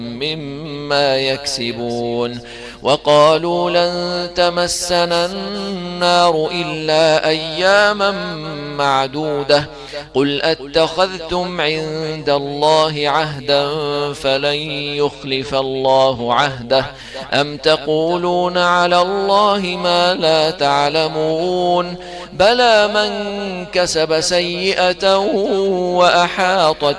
مما يكسبون. وقالوا لن تمسنا النار إلا أياما معدودة قل أتخذتم عند الله عهدا فلن يخلف الله عهده أم تقولون على الله ما لا تعلمون بلى من كسب سيئة وأحاطت